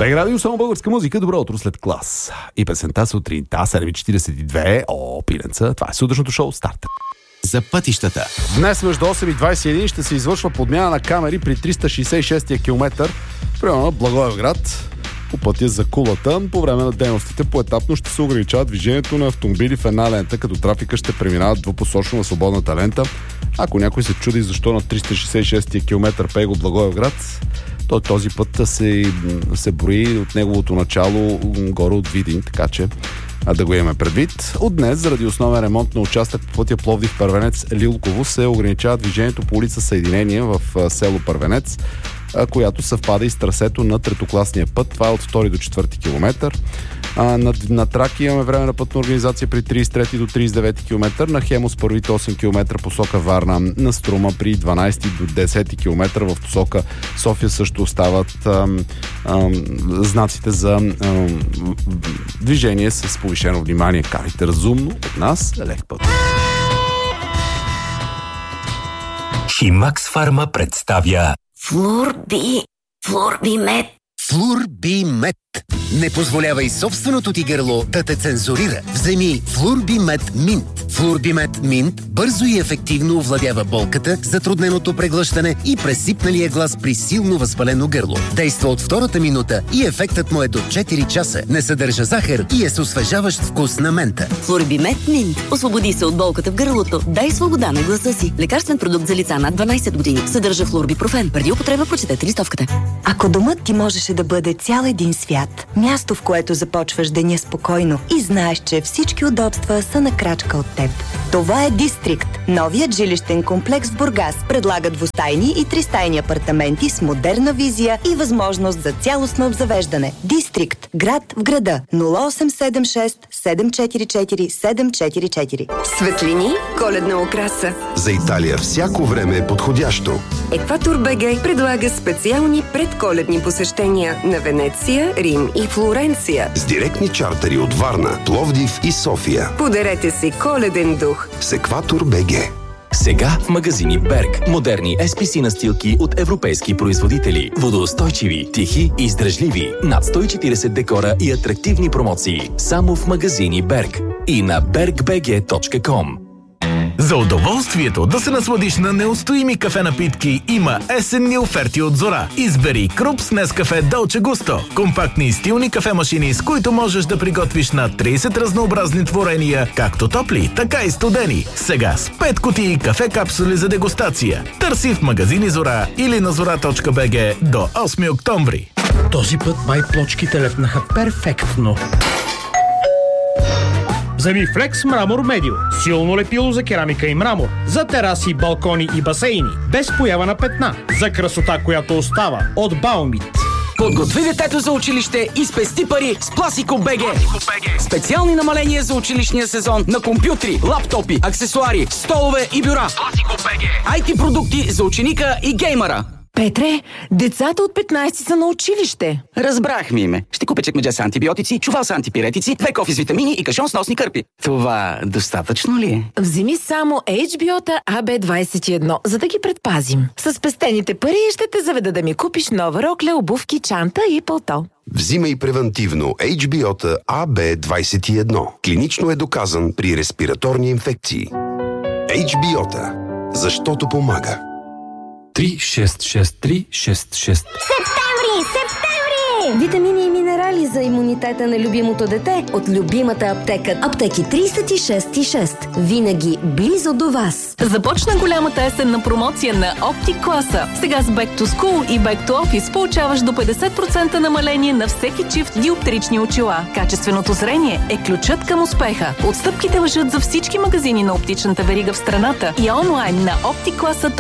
БГ Радио, само българска музика, добро утро след клас. И песента сутринта, 7.42, пиленца, това е сутрешното шоу Старт. За пътищата. Днес между 8 и 21 ще се извършва подмяна на камери при 366-я километър, примерно на Благоевград, по пътя за Кулата. По време на дейностите поетапно ще се ограничава движението на автомобили в една лента, като трафика ще преминава двупосочно на свободната лента. Ако някой се чуди защо на 366-я километър Пего Благоевград, то този път се брои от неговото начало горе от Видин, така че да го имаме предвид. От днес, заради основен ремонт на участък по пътя Пловдив Първенец Лилково, се ограничава движението по улица Съединение в село Първенец, която съвпада и с трасето на третокласния път. Това е от 2 до 4 километър. На Траки имаме време на пътна организация при 33 до 39 км, на Хемос първите 8 км посока Варна, на Струма при 12 до 10 км в посока София също остават знаците за движение с повишено внимание. Карайте разумно, от нас е лек път. Химакс Фарма представя Флурбимет. Флурбимет. Не позволявай собственото ти гърло да те цензурира. Вземи Флурбимет Минт. Флурбимет Минт бързо и ефективно овладява болката, затрудненото преглъщане и пресипналия глас при силно възпалено гърло. Действа от втората минута и ефектът му е до 4 часа. Не съдържа захар и е с освежаващ вкус на мента. Флурбимет Минт. Освободи се от болката в гърлото. Дай свобода на гласа си. Лекарствен продукт за лица над 12 години. Съдържа флурбипрофен. Преди употреба прочетете листовката. Ако домът ти можеше да бъде цял един свят, място, в което започваш деня спокойно и знаеш, че всички удобства са на крачка от теб. Това е Дистрикт. Новият жилищен комплекс в Бургас предлага двустайни и тристайни апартаменти с модерна визия и възможност за цялостно обзавеждане. Дистрикт. Град в града. 0876 744 744. Светлини, коледна украса. За Италия всяко време е подходящо. Екватор БГ предлага специални предколедни посещения на Венеция, Рим и Флоренция. С директни чартери от Варна, Пловдив и София. Подарете си коледен дух с Екватор БГ. Сега в магазини Берг. Модерни SPC настилки от европейски производители. Водоустойчиви, тихи и издръжливи. Над 140 декора и атрактивни промоции. Само в магазини Берг. И на bergbg.com. За удоволствието да се насладиш на неустоими кафе напитки има есенни оферти от Зора. Избери Крупс Нескафе Долче Густо. Компактни и стилни кафе-машини, с които можеш да приготвиш на 30 разнообразни творения, както топли, така и студени. Сега с 5 кутии кафе капсули за дегустация. Търси в магазини Зора или на zora.bg до 8 октомври. Този път плочките лепнаха перфектно. Вземи Flex Мрамор Медио. Силно лепило за керамика и мрамор. За тераси, балкони и басейни. Без поява на петна. За красота, която остава. От Баумит. Подготви детето за училище и спести пари с Пласико БГ. Специални намаления за училищния сезон на компютри, лаптопи, аксесуари, столове и бюра. Пласико БГ. IT продукти за ученика и геймера. Петре, децата от 15 са на училище. Разбрах, Миме. Ще купя чекмедже с антибиотици, чувал с антипиретици, 2 кофи с витамини и кашон с носни кърпи. Това достатъчно ли е? Вземи само HBO-та AB21, за да ги предпазим. С спестените пари ще те заведа да ми купиш нова рокля, обувки, чанта и пълто. Взимай превентивно HBO-та AB21. Клинично е доказан при респираторни инфекции. HBO-та. Защото помага. 366366. Септември! Витамини и минерали за имунитета на любимото дете от любимата аптека. Аптеки 36,6. Винаги близо до вас. Започна голямата есенна промоция на OptiClasa. Сега с Back to School и Back to Office получаваш до 50% намаление на всеки чифт диоптрични очила. Качественото зрение е ключът към успеха. Отстъпките важат за всички магазини на оптичната верига в страната и онлайн на opticlasa.com.